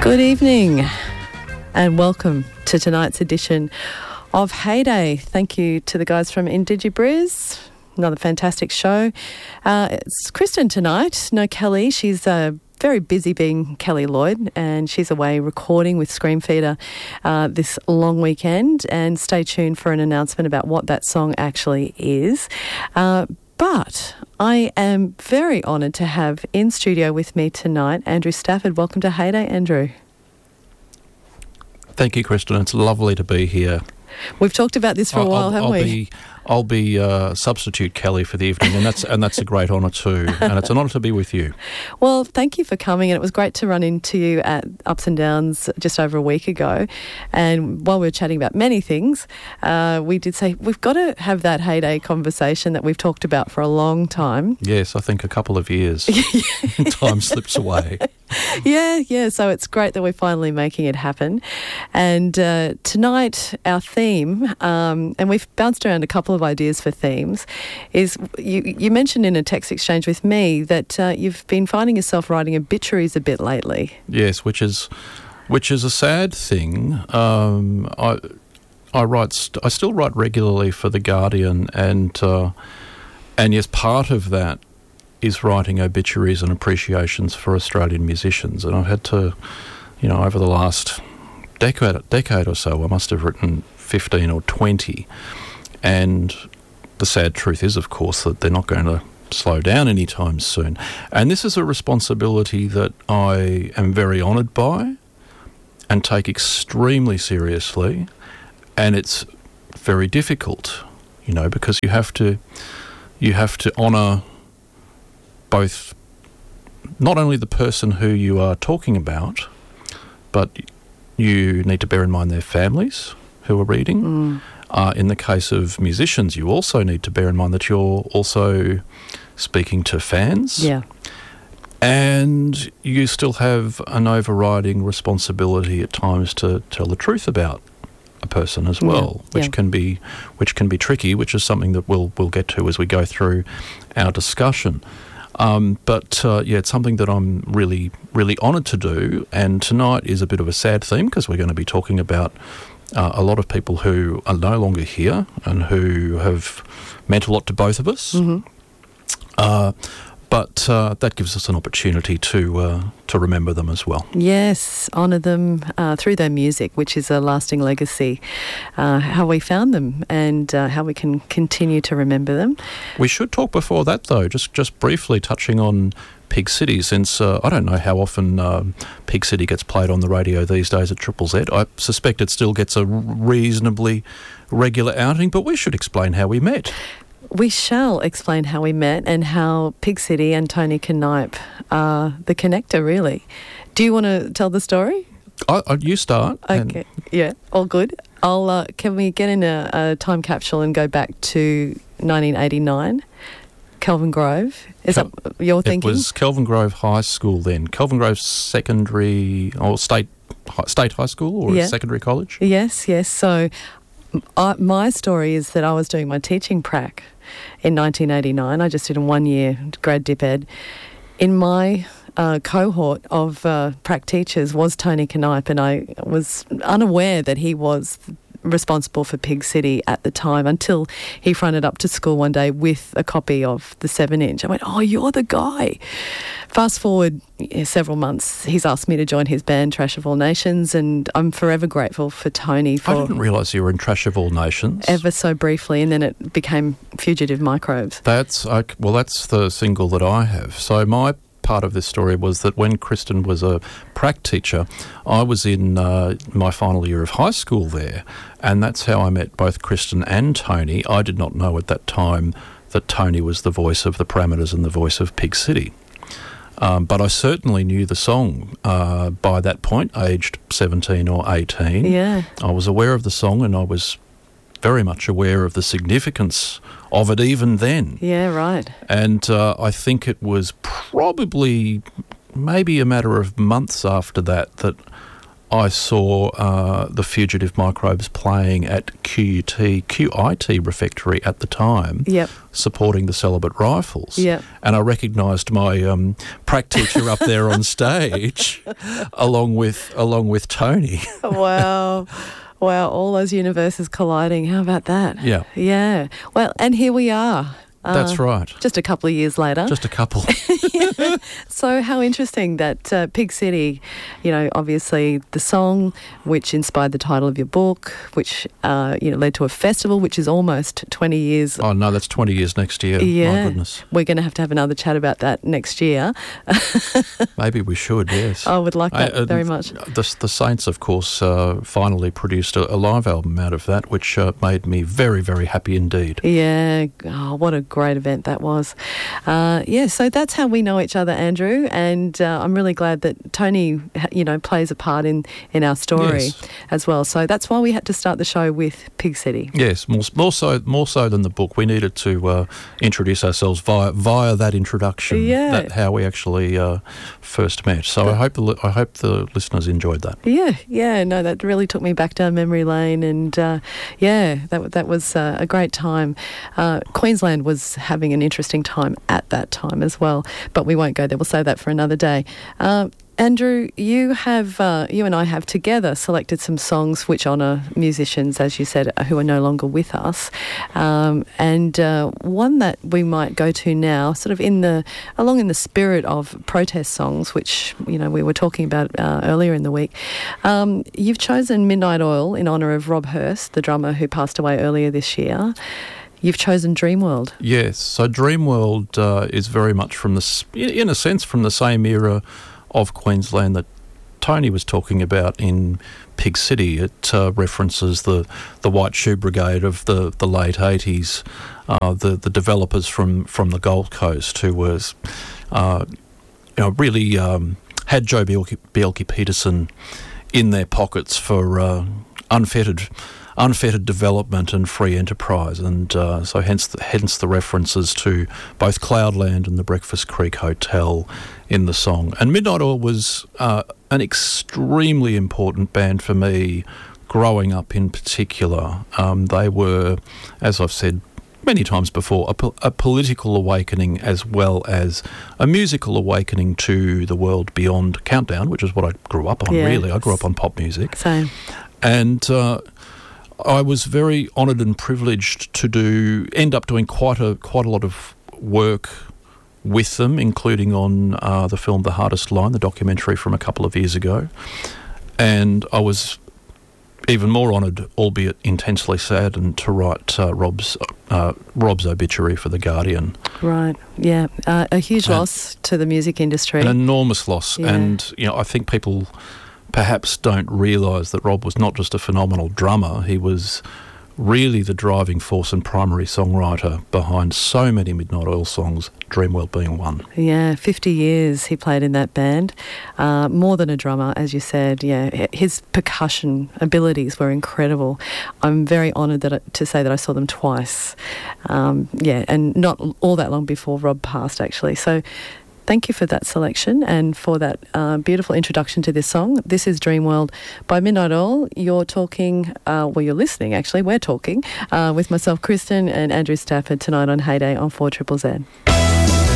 Good evening and welcome to tonight's edition of Heyday. Thank you to the guys from IndigiBriz. Another fantastic show. It's Kristen tonight, no Kelly. She's very busy being Kelly Lloyd, and she's away recording with Screamfeeder this long weekend. And stay tuned for an announcement about what that song actually is. But I am very honoured to have in studio with me tonight Andrew Stafford. Welcome to Heyday, Andrew. Thank you, Kristen. It's lovely to be here. We've talked about this for a while, haven't we? I'll be substitute Kelly for the evening, and that's a great honour too. And it's an honour to be with you. Well, thank you for coming, and it was great to run into you at Ups and Downs just over a week ago. And while we were chatting about many things, we did say we've got to have that Heyday conversation that we've talked about for a long time. Yes, I think a couple of years. Time slips away. Yeah. So it's great that we're finally making it happen. And tonight, our theme, and we've bounced around a couple of ideas for themes, is you mentioned in a text exchange with me that you've been finding yourself writing obituaries a bit lately. Yes, which is a sad thing. I still write regularly for The Guardian, and yes, part of that is writing obituaries and appreciations for Australian musicians. And I've had to, over the last decade or so, I must have written 15 or 20. And the sad truth is, of course, that they're not going to slow down anytime soon. And this is a responsibility that I am very honoured by and take extremely seriously. And it's very difficult, because you have to honour both not only the person who you are talking about, but you need to bear in mind their families who are reading. In the case of musicians, you also need to bear in mind that you're also speaking to fans. Yeah. And you still have an overriding responsibility at times to tell the truth about a person as well, which can be tricky, which is something that we'll get to as we go through our discussion. But it's something that I'm really, really honoured to do. And tonight is a bit of a sad theme because we're going to be talking about a lot of people who are no longer here and who have meant a lot to both of us. Mm-hmm. But that gives us an opportunity to remember them as well. Yes, honour them through their music, which is a lasting legacy, how we found them and how we can continue to remember them. We should talk before that, though, just briefly touching on Pig City, since I don't know how often Pig City gets played on the radio these days at Triple Z. I suspect it still gets a reasonably regular outing, but we should explain how we met. We shall explain how we met and how Pig City and Tony Knipe are the connector, really. Do you want to tell the story? You start. Okay, yeah, all good. Can we get in a time capsule and go back to 1989? Kelvin Grove, is that you're thinking? It was Kelvin Grove High School then. Kelvin Grove Secondary or State High School or secondary college? Yes. So my story is that I was doing my teaching prac in 1989. I just did a 1 year grad dip ed. In my cohort of prac teachers was Tony Knipe, and I was unaware that he was responsible for Pig City at the time until he fronted up to school one day with a copy of the 7-inch. I went, oh, you're the guy. Fast forward several months, he's asked me to join his band Trash of All Nations, and I'm forever grateful for Tony for... I didn't realise you were in Trash of All Nations. Ever so briefly, and then it became Fugitive Microbes. That's the single that I have. So my part of this story was that when Kristen was a prac teacher, I was in my final year of high school there, and that's how I met both Kristen and Tony. I did not know at that time that Tony was the voice of the Parameters and the voice of Pig City. But I certainly knew the song by that point, aged 17 or 18. Yeah. I was aware of the song, and I was very much aware of the significance of it even then. Yeah, right. And I think it was probably maybe a matter of months after that I saw the Fugitive Microbes playing at QIT Refectory at the time, Yep. supporting the Celibate Rifles. Yep. And I recognised my prac teacher up there on stage, along with Tony. Wow. Wow, all those universes colliding. How about that? Yeah. Yeah. Well, and here we are. That's right. Just a couple of years later. Just a couple. So how interesting that Pig City, obviously the song which inspired the title of your book, which, led to a festival which is almost 20 years. Oh, no, that's 20 years next year. Yeah. My goodness. We're going to have another chat about that next year. Maybe we should, yes. I would like that very much. The Saints, of course, finally produced a live album out of that, which made me very, very happy indeed. Yeah. Oh, what a great event that was. So that's how we know each other, Andrew, and I'm really glad that Tony, plays a part in our story as well. So that's why we had to start the show with Pig City. Yes, more so than the book. We needed to introduce ourselves via that introduction. Yeah. That how we actually first met. So I hope the listeners enjoyed that. Yeah. No, that really took me back down memory lane, and that was a great time. Queensland was having an interesting time at that time as well, but we won't go there. We'll save that for another day. Andrew, you and I have together selected some songs which honour musicians, as you said, who are no longer with us, and one that we might go to now, sort of in the spirit of protest songs, which we were talking about earlier in the week. You've chosen Midnight Oil in honour of Rob Hurst, the drummer who passed away earlier this year. You've chosen Dreamworld. Yes, so Dreamworld is very much from the same era of Queensland that Tony was talking about in Pig City. It references the White Shoe Brigade of the late 80s, the developers from the Gold Coast who was, really had Joe Bielke-Peterson in their pockets for unfettered development and free enterprise, and so hence the references to both Cloudland and the Breakfast Creek Hotel in the song. And Midnight Oil was an extremely important band for me growing up in particular. They were, as I've said many times before, a political awakening as well as a musical awakening to the world beyond Countdown, which is what I grew up on, really. I grew up on pop music. Same. And I was very honoured and privileged to end up doing quite a lot of work with them, including on the film The Hardest Line, the documentary from a couple of years ago. And I was even more honoured, albeit intensely saddened, to write Rob's obituary for The Guardian. Right, yeah. A huge loss to the music industry. An enormous loss. Yeah. And, I think people perhaps don't realise that Rob was not just a phenomenal drummer, he was really the driving force and primary songwriter behind so many Midnight Oil songs, Dreamworld being one. Yeah, 50 years he played in that band. More than a drummer, as you said. Yeah, his percussion abilities were incredible. I'm very honoured to say that I saw them twice. And not all that long before Rob passed, actually. So thank you for that selection and for that beautiful introduction to this song. This is Dreamworld by Midnight Oil. You're talking, you're listening actually, we're talking with myself, Kristen, and Andrew Stafford tonight on Heyday on 4ZZZ.